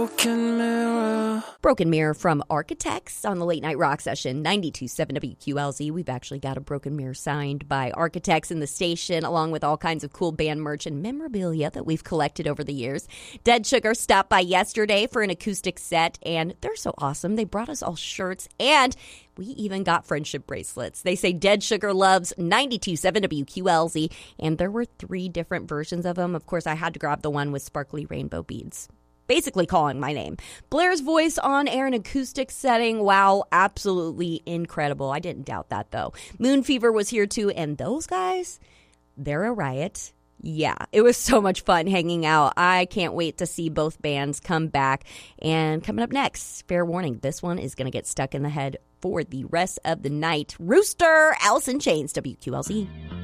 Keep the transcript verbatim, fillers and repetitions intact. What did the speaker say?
Broken Mirror. Broken Mirror from Architects on the Late Night Rock Session, ninety-two point seven W Q L Z. We've actually got a Broken Mirror signed by Architects in the station, along with all kinds of cool band merch and memorabilia that we've collected over the years. Dead Sugar stopped by yesterday for an acoustic set, and they're so awesome. They brought us all shirts, and we even got friendship bracelets. They say Dead Sugar loves ninety-two point seven W Q L Z, and there were three different versions of them. Of course, I had to grab the one with sparkly rainbow beads, basically calling my name. Blair's voice on air in acoustic setting. Wow, absolutely incredible. I didn't doubt that, though. Moon Fever was here, too, and those guys, they're a riot. Yeah, it was so much fun hanging out. I can't wait to see both bands come back. And coming up next, fair warning, this one is going to get stuck in the head for the rest of the night. Rooster, Alice in Chains, W Q L Z.